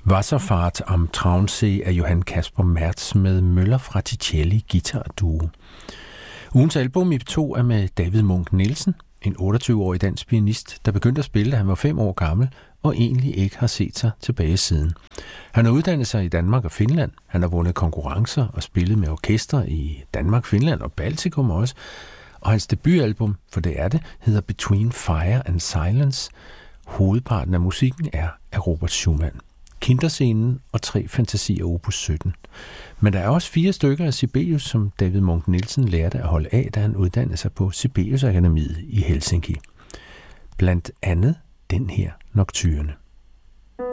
Wasserfahrt am Traunsee af Johann Kasper Mertz med Møller fra Ticelli guitar duo. Ugens album i P2 er med David Munch Nielsen, en 28-årig dansk pianist, der begyndte at spille, da han var 5 år gammel, og egentlig ikke har set sig tilbage siden. Han har uddannet sig i Danmark og Finland. Han har vundet konkurrencer og spillet med orkestre i Danmark, Finland og Baltikum også. Og hans debutalbum, for det er det, hedder Between Fire and Silence. Hovedparten af musikken er af Robert Schumann. Kinderscenen og 3 fantasier opus 17. Men der er også 4 stykker af Sibelius, som David Munch Nielsen lærte at holde af, da han uddannede sig på Sibelius Akademiet i Helsinki. Blandt andet den her Nocturne.